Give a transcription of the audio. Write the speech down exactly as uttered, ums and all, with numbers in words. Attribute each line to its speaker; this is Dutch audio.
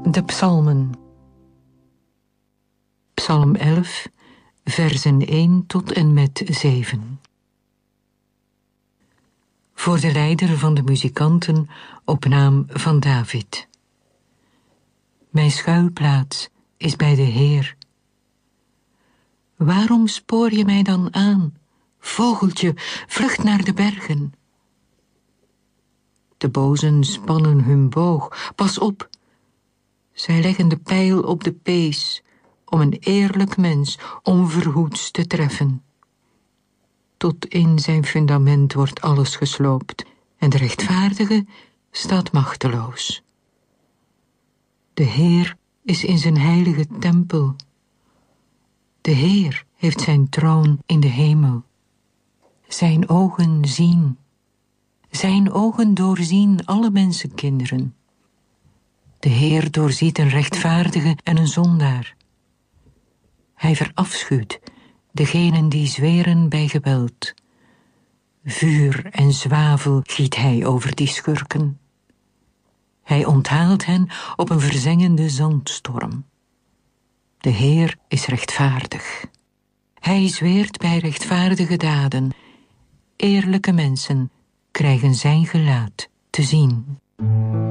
Speaker 1: De psalmen. Psalm elf, versen één tot en met zeven. Voor de leider van de muzikanten op naam van David. Mijn schuilplaats is bij de Heer. Waarom spoor je mij dan aan? Vogeltje, vlucht naar de bergen. De bozen spannen hun boog, pas op. Zij leggen de pijl op de pees, om een eerlijk mens onverhoeds te treffen. Tot in zijn fundament wordt alles gesloopt, en de rechtvaardige staat machteloos. De Heer is in zijn heilige tempel. De Heer heeft zijn troon in de hemel. Zijn ogen zien. Zijn ogen doorzien alle mensenkinderen. De Heer doorziet een rechtvaardige en een zondaar. Hij verafschuwt degenen die zweren bij geweld. Vuur en zwavel giet hij over die schurken. Hij onthaalt hen op een verzengende zandstorm. De Heer is rechtvaardig. Hij zweert bij rechtvaardige daden. Eerlijke mensen krijgen zijn gelaat te zien.